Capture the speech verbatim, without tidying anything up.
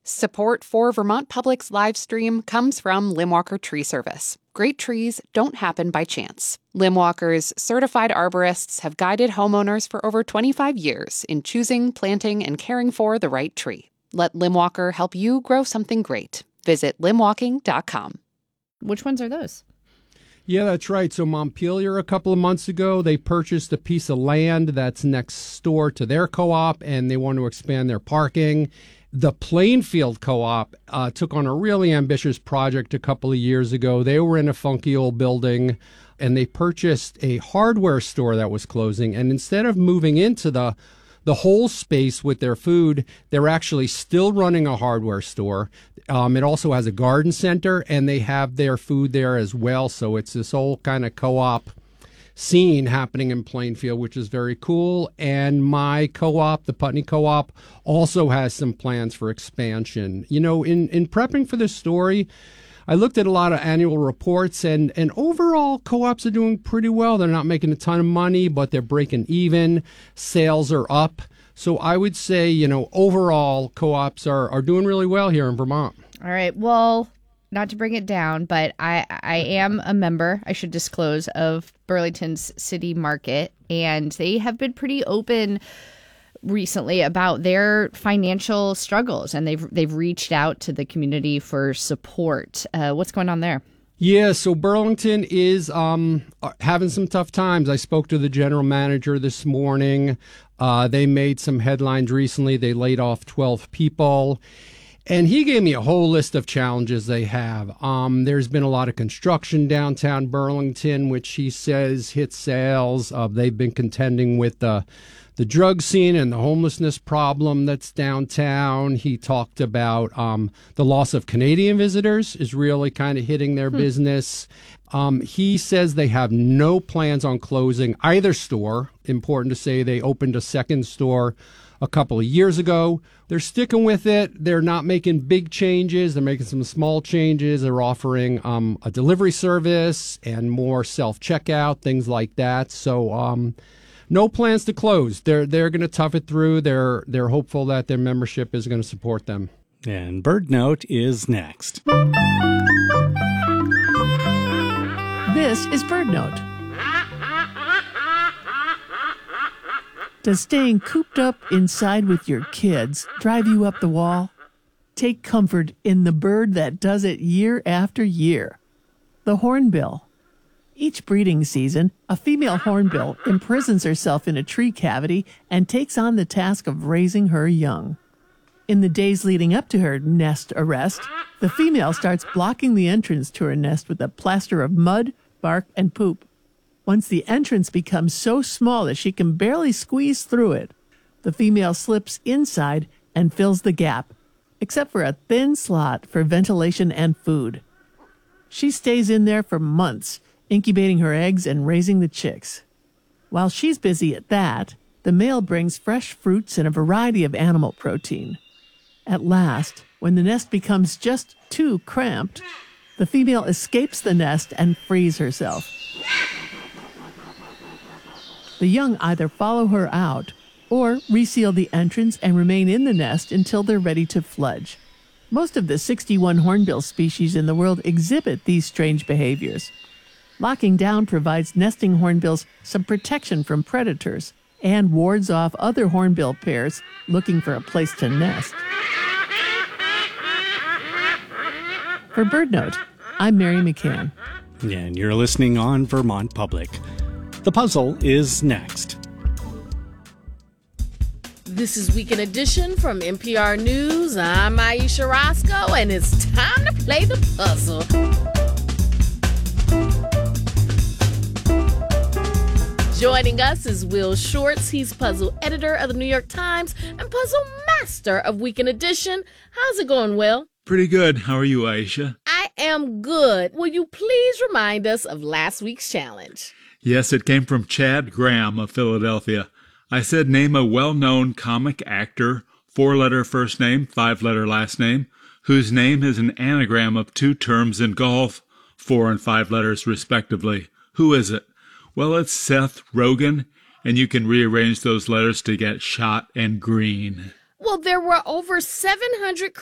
Support for Vermont Public's live stream comes from Limwalker Tree Service. Great trees don't happen by chance. Limwalker's certified arborists have guided homeowners for over twenty-five years in choosing, planting, and caring for the right tree. Let Limwalker help you grow something great. Visit limwalking dot com. Which ones are those? Yeah, that's right. So Montpelier, a couple of months ago, they purchased a piece of land that's next door to their co-op, and they want to expand their parking. The Plainfield Co-op uh, took on a really ambitious project a couple of years ago. They were in a funky old building, and they purchased a hardware store that was closing. And instead of moving into the the whole space with their food, they're actually still running a hardware store. Um, it also has a garden center, and they have their food there as well. So it's this whole kind of co-op scene happening in Plainfield, which is very cool. And my co-op, the Putney Co-op, also has some plans for expansion. You know, in, in prepping for this story, I looked at a lot of annual reports, and, and overall, co-ops are doing pretty well. They're not making a ton of money, but they're breaking even. Sales are up. So I would say, you know, overall, co-ops are, are doing really well here in Vermont. All right. Well, not to bring it down, but I, I am a member, I should disclose, of Burlington's City Market, and they have been pretty open recently about their financial struggles, and they've they've reached out to the community for support. Uh, what's going on there? Yeah, so Burlington is um, having some tough times. I spoke to the general manager this morning. Uh, they made some headlines recently. They laid off twelve people. And he gave me a whole list of challenges they have. Um, there's been a lot of construction downtown Burlington, which he says hits sales. Uh, they've been contending with the the drug scene and the homelessness problem that's downtown. He talked about um, the loss of Canadian visitors is really kind of hitting their hmm. business. Um, he says they have no plans on closing either store. Important to say, they opened a second store a couple of years ago. They're sticking with it. They're not making big changes. They're making some small changes. They're offering um, a delivery service and more self-checkout, things like that. So um, no plans to close. They're they're going to tough it through. They're they're hopeful that their membership is going to support them. And Bird Note is next. This is Bird Note. Does staying cooped up inside with your kids drive you up the wall? Take comfort in the bird that does it year after year, the hornbill. Each breeding season, a female hornbill imprisons herself in a tree cavity and takes on the task of raising her young. In the days leading up to her nest arrest, the female starts blocking the entrance to her nest with a plaster of mud, bark, and poop. Once the entrance becomes so small that she can barely squeeze through it, the female slips inside and fills the gap, except for a thin slot for ventilation and food. She stays in there for months, incubating her eggs and raising the chicks. While she's busy at that, the male brings fresh fruits and a variety of animal protein. At last, when the nest becomes just too cramped, the female escapes the nest and frees herself. The young either follow her out or reseal the entrance and remain in the nest until they're ready to fledge. Most of the sixty-one hornbill species in the world exhibit these strange behaviors. Locking down provides nesting hornbills some protection from predators and wards off other hornbill pairs looking for a place to nest. For BirdNote, I'm Mary McCann. And you're listening on Vermont Public. The puzzle is next. This is Weekend Edition from N P R News. I'm Aisha Roscoe, and it's time to play the puzzle. Joining us is Will Shortz. He's puzzle editor of the New York Times and puzzle master of Weekend Edition. How's it going, Will? Pretty good. How are you, Aisha? I am good. Will you please remind us of last week's challenge? Yes, it came from Chad Graham of Philadelphia. I said name a well-known comic actor, four-letter first name, five-letter last name, whose name is an anagram of two terms in golf, four and five letters respectively. Who is it? Well, it's Seth Rogen, and you can rearrange those letters to get shot and green. Well, there were over seven hundred